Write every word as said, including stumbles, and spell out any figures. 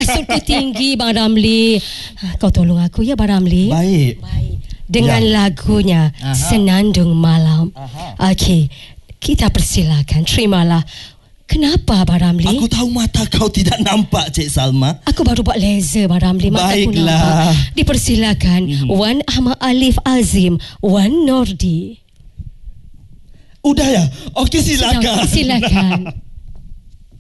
maksudku tinggi Bang Ramli. Kau tolong aku ya Bang Ramli. Baik. Baik. Dengan ya. lagunya Aha. Senandung Malam. Okey, kita persilakan. Terimalah. Kenapa Abang Ramli? Aku tahu mata kau tidak nampak, Cik Salma. Aku baru buat laser Abang Ramli. Mata aku nampak. Dipersilakan. Mm-hmm. Wan Ahmad Alif Azim, Wan Nordi. Udah ya? Okey, silakan. Silakan.